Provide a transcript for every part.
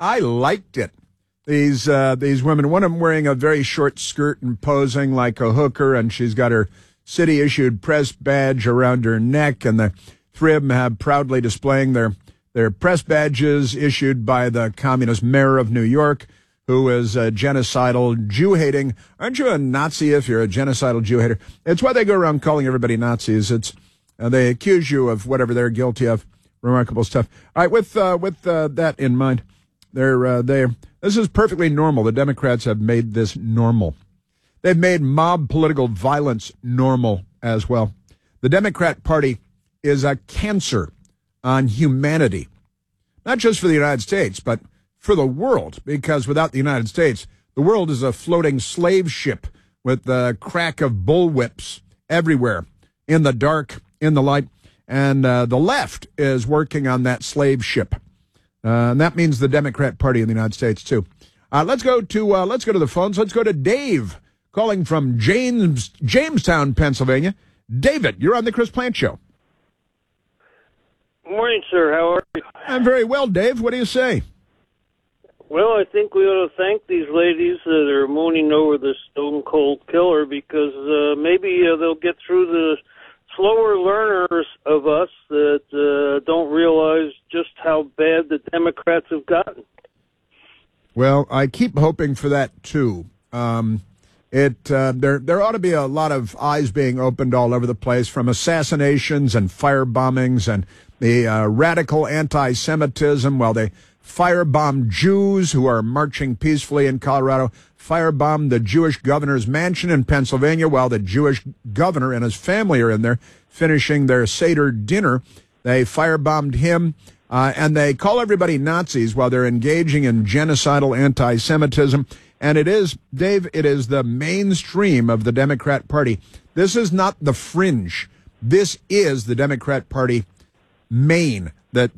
I liked it. These women, one of them wearing a very short skirt and posing like a hooker, and she's got her city-issued press badge around her neck, and the three of them have proudly displaying their press badges issued by the communist mayor of New York, who is a genocidal Jew-hating. Aren't you a Nazi if you're a genocidal Jew-hater? It's why they go around calling everybody Nazis. It's they accuse you of whatever they're guilty of. Remarkable stuff. All right, with that in mind, this is perfectly normal. The Democrats have made this normal. They've made mob political violence normal as well. The Democrat Party is a cancer on humanity, not just for the United States, but for the world, because without the United States, the world is a floating slave ship with the crack of bullwhips everywhere, in the dark, in the light, and the left is working on that slave ship. And that means the Democrat Party in the United States, too. Let's go to the phones. Let's go to Dave, calling from Jamestown, Pennsylvania. David, you're on the Chris Plante Show. Morning, sir. How are you? I'm very well, Dave. What do you say? Well, I think we ought to thank these ladies that are mooning over the Stone Cold Killer, because maybe they'll get through the slower learners of us that don't realize just how bad the Democrats have gotten. Well, I keep hoping for that, too. There ought to be a lot of eyes being opened all over the place, from assassinations and fire bombings and the radical anti-Semitism, while they firebomb Jews who are marching peacefully in Colorado, firebomb the Jewish governor's mansion in Pennsylvania while the Jewish governor and his family are in there finishing their Seder dinner. They firebombed him, and they call everybody Nazis while they're engaging in genocidal anti-Semitism. And it is, Dave, it is the mainstream of the Democrat Party. This is not the fringe. This is the Democrat Party main,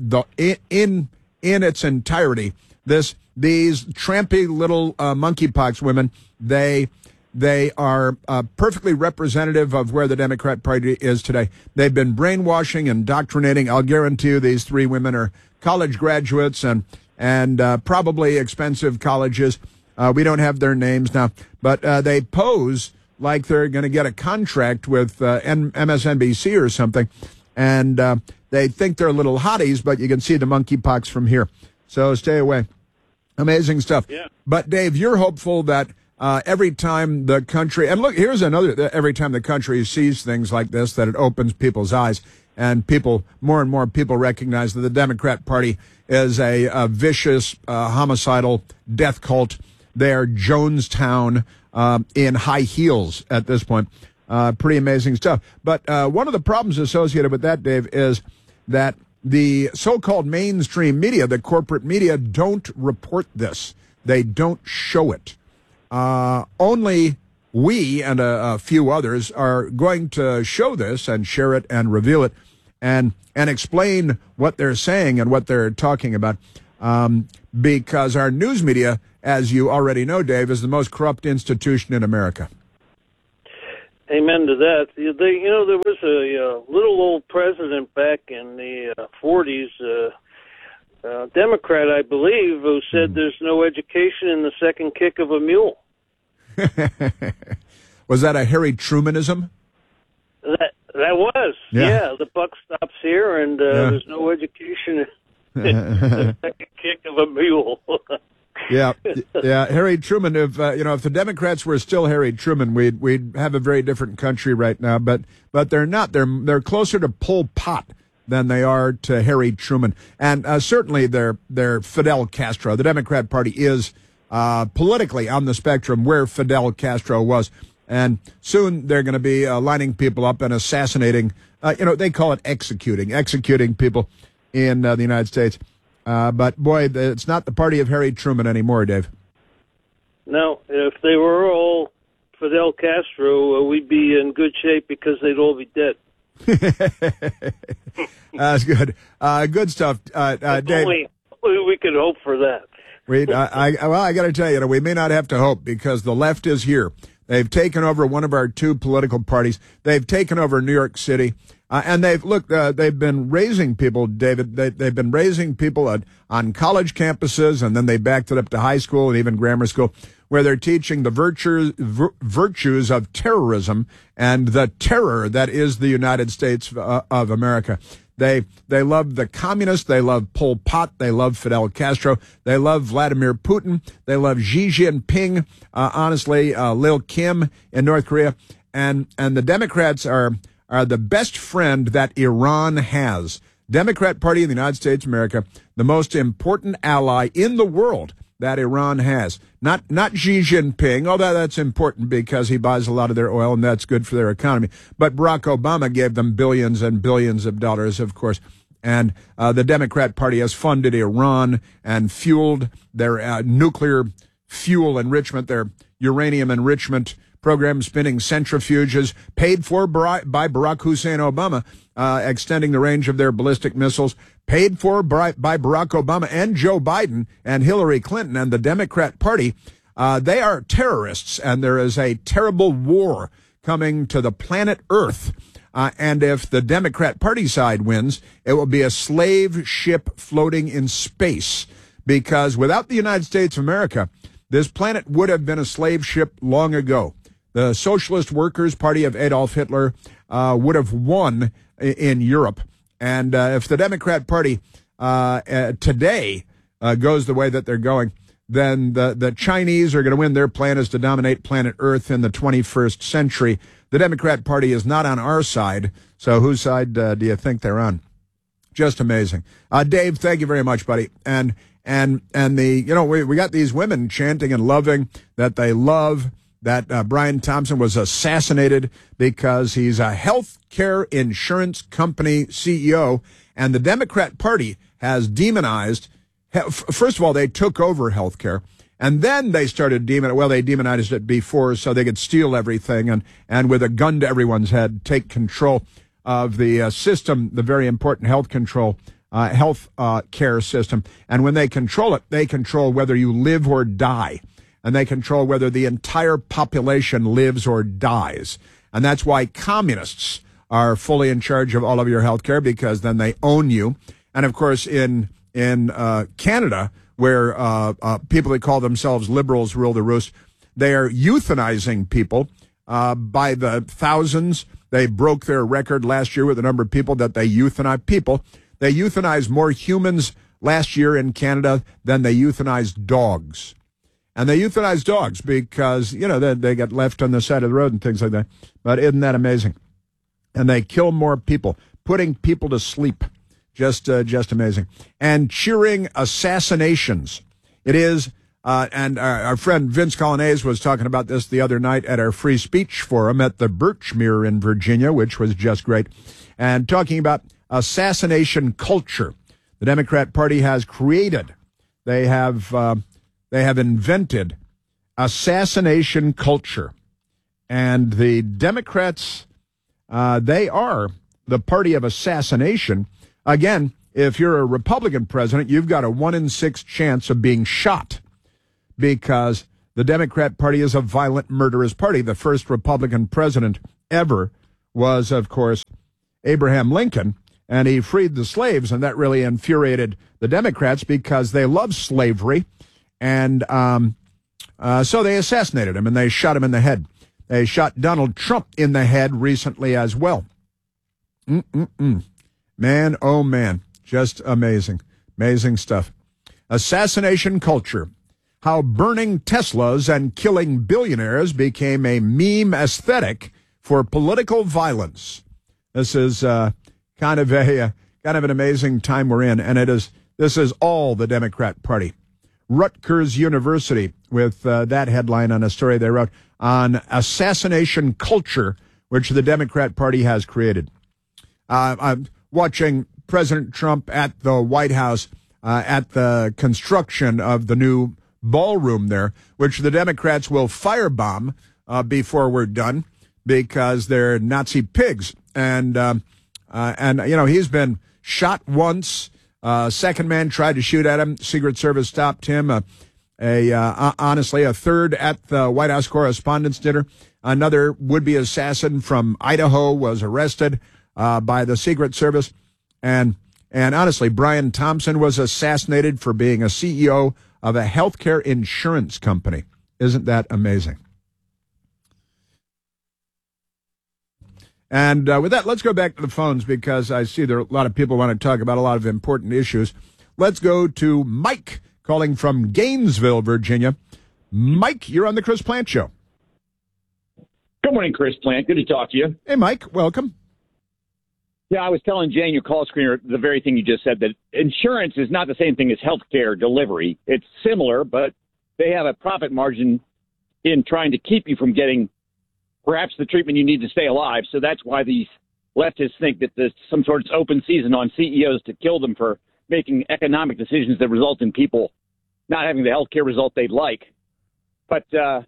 in its entirety. These trampy little monkeypox women, they are perfectly representative of where the Democrat Party is today. They've been brainwashing, indoctrinating. I'll guarantee you these three women are college graduates and probably expensive colleges. We don't have their names now, but they pose like they're going to get a contract with MSNBC or something, and they think they're little hotties, but you can see the monkeypox from here. So stay away. Amazing stuff. Yeah. But, Dave, you're hopeful that every time the country, and look, here's another, every time the country sees things like this, that it opens people's eyes, and more and more people recognize that the Democrat Party is a vicious, homicidal death cult. They're Jonestown in high heels at this point. Pretty amazing stuff. But one of the problems associated with that, Dave, is that the so-called mainstream media, the corporate media, don't report this. They don't show it. Only we and a few others are going to show this and share it and reveal it and explain what they're saying and what they're talking about. Because our news media, as you already know, Dave, is the most corrupt institution in America. Amen to that. There was a little old president back in the 40s, Democrat, I believe, who said there's no education in the second kick of a mule. Was that a Harry Trumanism? That was. Yeah, the buck stops here, and there's no education in the second kick of a mule. Yeah. Harry Truman. If the Democrats were still Harry Truman, we'd have a very different country right now. But they're not. They're closer to Pol Pot than they are to Harry Truman, and certainly they're Fidel Castro. The Democrat Party is politically on the spectrum where Fidel Castro was, and soon they're going to be lining people up and assassinating. They call it executing people in the United States. But, boy, it's not the party of Harry Truman anymore, Dave. No, if they were all Fidel Castro, we'd be in good shape because they'd all be dead. That's good. Good stuff, Dave. Only we could hope for that. I got to tell you, we may not have to hope because the left is here. They've taken over one of our two political parties. They've taken over New York City. And they've been raising people, David. They've been raising people on college campuses, and then they backed it up to high school and even grammar school, where they're teaching the virtues of terrorism and the terror that is the United States of America. They love the communists. They love Pol Pot. They love Fidel Castro. They love Vladimir Putin. They love Xi Jinping. Honestly, Lil Kim in North Korea, and the Democrats are the best friend that Iran has. Democrat Party in the United States of America, the most important ally in the world that Iran has. Not Xi Jinping, although that's important because he buys a lot of their oil and that's good for their economy. But Barack Obama gave them billions and billions of dollars, of course. And the Democrat Party has funded Iran and fueled their nuclear fuel enrichment, their uranium enrichment program, spinning centrifuges, paid for by Barack Hussein Obama, extending the range of their ballistic missiles, paid for by Barack Obama and Joe Biden and Hillary Clinton and the Democrat Party. They are terrorists, and there is a terrible war coming to the planet Earth. And if the Democrat Party side wins, it will be a slave ship floating in space, because without the United States of America, this planet would have been a slave ship long ago. The Socialist Workers' Party of Adolf Hitler would have won in Europe. And if the Democrat Party today goes the way that they're going, then the Chinese are going to win. Their plan is to dominate planet Earth in the 21st century. The Democrat Party is not on our side. So whose side do you think they're on? Just amazing. Dave, thank you very much, buddy. And we got these women chanting and loving that they love that Brian Thompson was assassinated because he's a health care insurance company CEO, and the Democrat Party has demonized. First of all, they took over health care, and then they started they demonized it before so they could steal everything and with a gun to everyone's head, take control of the system, the very important health care system. And when they control it, they control whether you live or die. And they control whether the entire population lives or dies. And that's why communists are fully in charge of all of your health care, because then they own you. And, of course, in Canada, where people that call themselves liberals rule the roost, they are euthanizing people by the thousands. They broke their record last year with the number of people that they euthanize people. They euthanized more humans last year in Canada than they euthanized dogs. And they euthanize dogs because, they get left on the side of the road and things like that. But isn't that amazing? And they kill more people, putting people to sleep. Just amazing. And cheering assassinations. It is, and our friend Vince Colonnese was talking about this the other night at our free speech forum at the Birchmere in Virginia, which was just great. And talking about assassination culture. The Democrat Party has created. They have invented assassination culture. And the Democrats, they are the party of assassination. Again, if you're a Republican president, you've got a 1 in 6 chance of being shot, because the Democrat Party is a violent, murderous party. The first Republican president ever was, of course, Abraham Lincoln, and he freed the slaves, and that really infuriated the Democrats because they love slavery. And so they assassinated him, and they shot him in the head. They shot Donald Trump in the head recently as well. Man, oh man, just amazing. Amazing stuff. Assassination culture. How burning Teslas and killing billionaires became a meme aesthetic for political violence. This is kind of an amazing time we're in, and this is all the Democrat Party. Rutgers University with that headline on a story they wrote on assassination culture, which the Democrat Party has created. I'm watching President Trump at the White House at the construction of the new ballroom there, which the Democrats will firebomb before we're done because they're Nazi pigs. And he's been shot once. Second man tried to shoot at him. Secret Service stopped him. Honestly, a third at the White House Correspondents' Dinner. Another would-be assassin from Idaho was arrested by the Secret Service. And honestly, Brian Thompson was assassinated for being a CEO of a healthcare insurance company. Isn't that amazing? And with that, let's go back to the phones because I see there are a lot of people want to talk about a lot of important issues. Let's go to Mike calling from Gainesville, Virginia. Mike, you're on the Chris Plant Show. Good morning, Chris Plant. Good to talk to you. Hey, Mike. Welcome. Yeah, I was telling Jane, your call screener, the very thing you just said, that insurance is not the same thing as healthcare delivery. It's similar, but they have a profit margin in trying to keep you from getting perhaps the treatment you need to stay alive. So that's why these leftists think that there's some sort of open season on CEOs to kill them for making economic decisions that result in people not having the health care result they'd like. But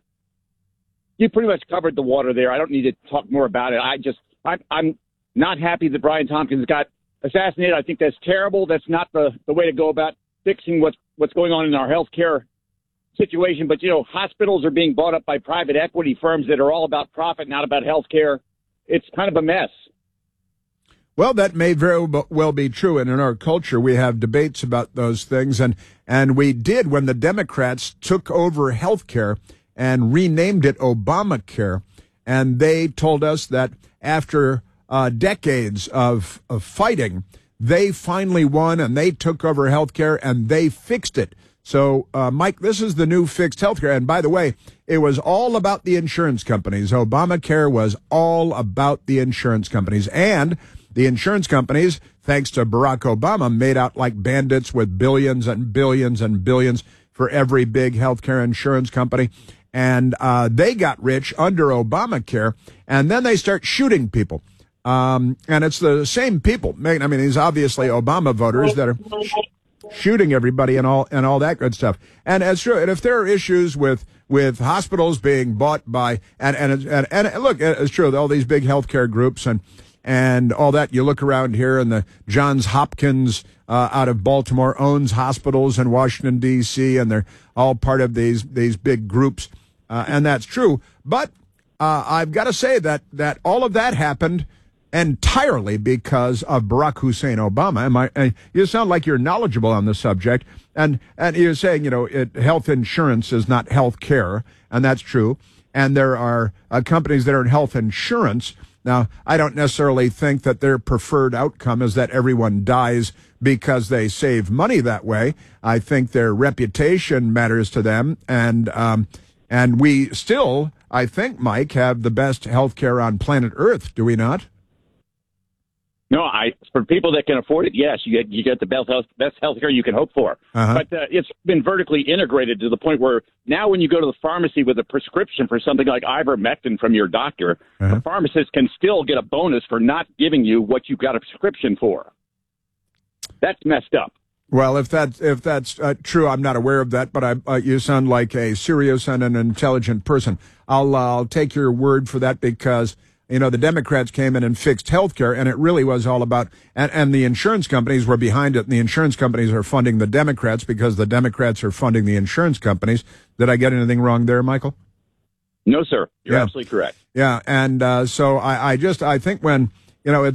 you pretty much covered the water there. I don't need to talk more about it. I'm not happy that Brian Tompkins got assassinated. I think that's terrible. That's not the way to go about fixing what's going on in our health care situation. But, hospitals are being bought up by private equity firms that are all about profit, not about health care. It's kind of a mess. Well, that may very well be true. And in our culture, we have debates about those things. And we did when the Democrats took over health care and renamed it Obamacare. And they told us that after decades of fighting, they finally won and they took over health care and they fixed it. So, Mike, this is the new fixed health care. And by the way, it was all about the insurance companies. Obamacare was all about the insurance companies. And the insurance companies, thanks to Barack Obama, made out like bandits with billions and billions and billions for every big healthcare insurance company. And they got rich under Obamacare, and then they start shooting people. And it's the same people. I mean, these obviously Obama voters that are shooting everybody and all that good stuff. And it's true. And if there are issues with hospitals being bought by and look, it's true. All these big healthcare groups and all that. You look around here, and the Johns Hopkins out of Baltimore owns hospitals in Washington, D.C., and they're all part of these big groups, and that's true. But I've got to say that all of that happened entirely because of Barack Hussein Obama. You sound like you're knowledgeable on the subject, and you're saying, health insurance is not health care, and that's true. And there are companies that are in health insurance. Now, I don't necessarily think that their preferred outcome is that everyone dies because they save money that way. I think their reputation matters to them, and we still, I think, Mike, have the best health care on planet Earth, do we not? No, for people that can afford it, yes, you get the best health care you can hope for. Uh-huh. But it's been vertically integrated to the point where now when you go to the pharmacy with a prescription for something like ivermectin from your doctor, uh-huh, the pharmacist can still get a bonus for not giving you what you got a prescription for. That's messed up. Well, if that's true, I'm not aware of that, but you sound like a serious and an intelligent person. I'll take your word for that because the Democrats came in and fixed health care, and it really was all about, and the insurance companies were behind it, and the insurance companies are funding the Democrats because the Democrats are funding the insurance companies. Did I get anything wrong there, Michael? No, sir. You're absolutely correct. Yeah, and so I think when,